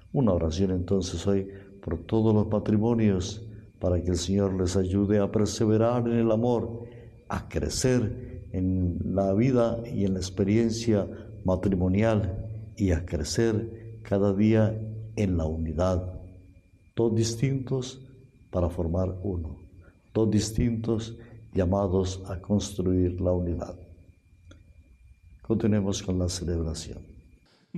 Una oración entonces hoy por todos los matrimonios, para que el Señor les ayude a perseverar en el amor, a crecer en la vida y en la experiencia matrimonial y a crecer cada día en la unidad. Todos distintos para formar uno, todos distintos llamados a construir la unidad. Continuemos con la celebración.